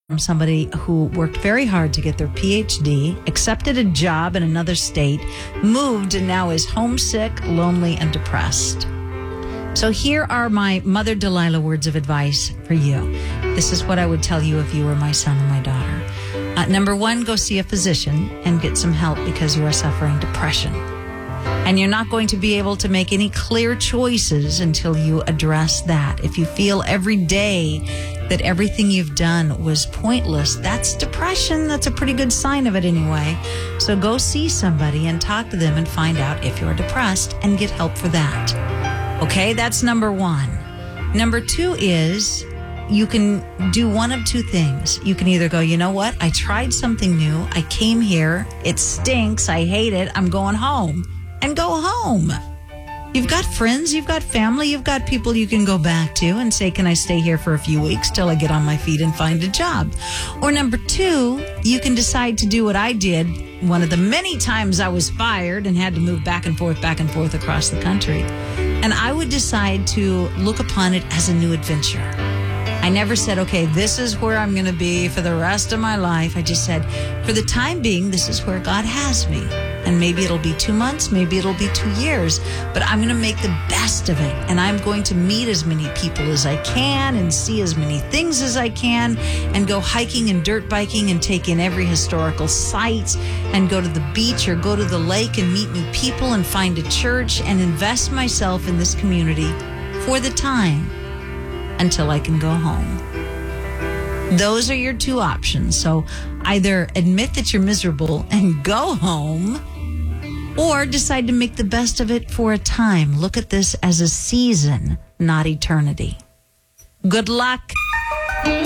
from somebody who worked very hard to get their PhD, accepted a job in another state, moved, and now is homesick, lonely, and depressed. So here are my Mother Delilah words of advice for you. This is what I would tell you if you were my son or my daughter. Number one, go see a physician and get some help because you are suffering depression. And you're not going to be able to make any clear choices until you address that. If you feel every day that everything you've done was pointless, that's depression. That's a pretty good sign of it anyway. So go see somebody and talk to them and find out if you're depressed and get help for that. Okay, that's number one. Number two is you can do one of two things. You can either go, you know what? I tried something new. I came here. It stinks. I hate it. I'm going home. And go home. You've got friends, you've got family, you've got people you can go back to and say, can I stay here for a few weeks till I get on my feet and find a job? Or number two, you can decide to do what I did one of the many times I was fired and had to move back and forth across the country. And I would decide to look upon it as a new adventure. I never said, okay, this is where I'm going to be for the rest of my life. I just said, for the time being, this is where God has me. And maybe it'll be 2 months, maybe it'll be 2 years, but I'm going to make the best of it. And I'm going to meet as many people as I can and see as many things as I can and go hiking and dirt biking and take in every historical site and go to the beach or go to the lake and meet new people and find a church and invest myself in this community for the time until I can go home. Those are your two options. So either admit that you're miserable and go home, or decide to make the best of it for a time. Look at this as a season, not eternity. Good luck.